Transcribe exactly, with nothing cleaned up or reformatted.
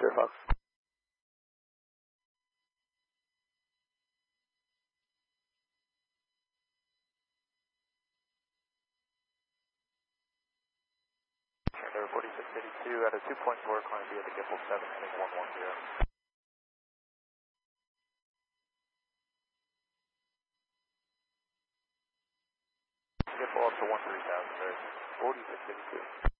Sure, Fox. Air forty-six eighty-two at a two point four, climb via the Gimbal seven, heading one one zero. Gimbal up to one three thousand, forty-six eighty-two.